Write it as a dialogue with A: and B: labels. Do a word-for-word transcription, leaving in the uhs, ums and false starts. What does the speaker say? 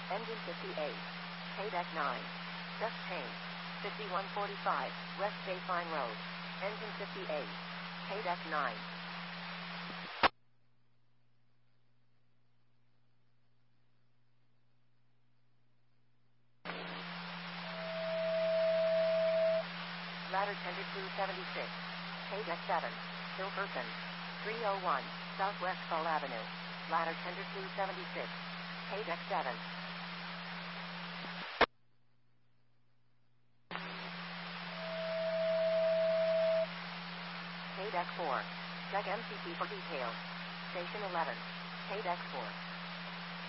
A: Engine fifty-eight. K-Deck nine. Just change. fifty-one forty-five, West Baseline Road. Engine fifty-eight. K-Deck nine. Ladder tender two seventy-six. K-Deck seven. Hilperton. three oh one, Southwest Fall Avenue. Ladder tender two seventy-six. K-Deck seven. K-Deck four. Check M C P for details. Station eleven. K-Deck four.